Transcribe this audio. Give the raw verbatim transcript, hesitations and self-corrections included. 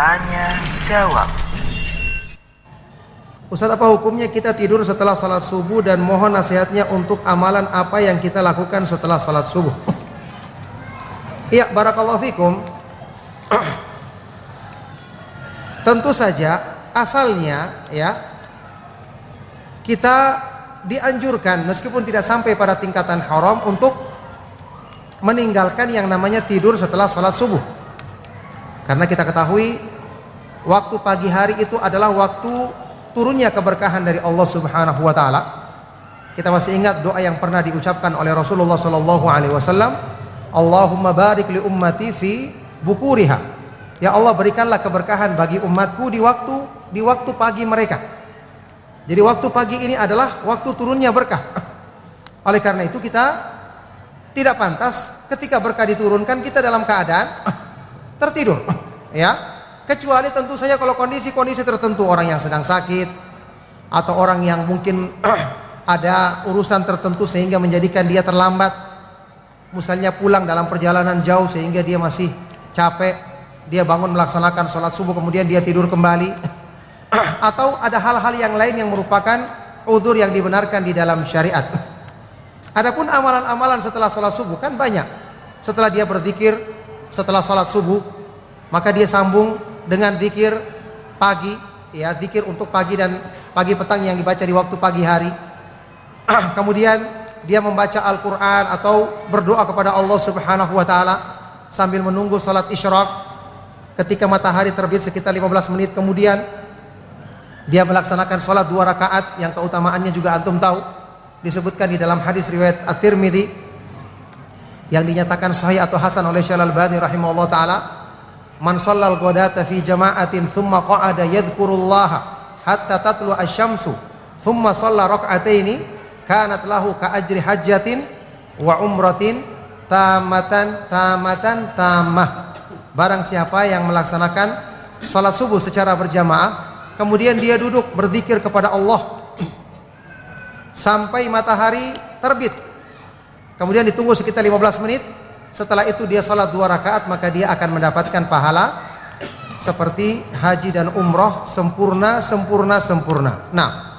Tanya jawab. Ustaz, apa hukumnya kita tidur setelah salat subuh, dan mohon nasihatnya untuk amalan apa yang kita lakukan setelah salat subuh. Iya, barakallahu fikum. Tentu saja asalnya ya kita dianjurkan meskipun tidak sampai pada tingkatan haram untuk meninggalkan yang namanya tidur setelah salat subuh. Karena kita ketahui waktu pagi hari itu adalah waktu turunnya keberkahan dari Allah Subhanahu wa taala. Kita masih ingat doa yang pernah diucapkan oleh Rasulullah sallallahu alaihi wasallam, Allahumma barik li ummati fi bukuriha. Ya Allah, berikanlah keberkahan bagi umatku di waktu di waktu pagi mereka. Jadi waktu pagi ini adalah waktu turunnya berkah. Oleh karena itu kita tidak pantas ketika berkah diturunkan kita dalam keadaan tertidur, ya. Kecuali tentu saja kalau kondisi-kondisi tertentu, orang yang sedang sakit atau orang yang mungkin ada urusan tertentu sehingga menjadikan dia terlambat. Misalnya pulang dalam perjalanan jauh sehingga dia masih capek, dia bangun melaksanakan sholat subuh kemudian dia tidur kembali. Atau ada hal-hal yang lain yang merupakan uzur yang dibenarkan di dalam syariat. Adapun amalan-amalan setelah sholat subuh kan banyak. Setelah dia berzikir setelah sholat subuh, maka dia sambung dengan zikir pagi, ya, zikir untuk pagi dan pagi petang yang dibaca di waktu pagi hari. Kemudian dia membaca Al-Quran atau berdoa kepada Allah Subhanahu wa taala sambil menunggu salat isyraq. Ketika matahari terbit sekitar lima belas menit kemudian dia melaksanakan salat dua rakaat yang keutamaannya juga antum tahu, disebutkan di dalam hadis riwayat At-Tirmidzi yang dinyatakan sahih atau hasan oleh Syekh Al-Albani rahimahullah taala, man shallal ghadata fi jama'atin thumma qa'ada yadhkurullaha hatta tatlu asy-syamsu thumma shalla rak'ataini kanat lahu ka ajri hajjatin wa umratin tamatan tamatan tamah. Barang siapa yang melaksanakan salat subuh secara berjamaah kemudian dia duduk berzikir kepada Allah sampai matahari terbit, kemudian ditunggu sekitar lima belas menit, setelah itu dia salat dua rakaat, maka dia akan mendapatkan pahala seperti haji dan umroh sempurna sempurna sempurna. Nah,